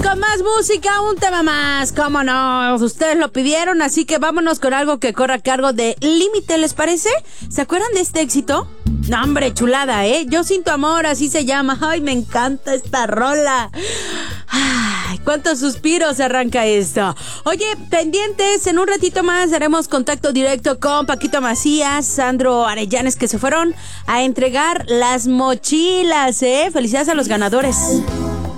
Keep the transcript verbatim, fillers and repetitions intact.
con más música, un tema más, cómo no, ustedes lo pidieron, así que vámonos con algo que corra a cargo de Límite, ¿les parece? ¿Se acuerdan de este éxito? No, hombre, chulada, ¿eh? Yo sin tu amor, así se llama. Ay, me encanta esta rola. Ay, cuántos suspiros arranca esto. Oye, pendientes, en un ratito más haremos contacto directo con Paquito Macías, Sandro Arellanes, que se fueron a entregar las mochilas, ¿eh? Felicidades a los ganadores.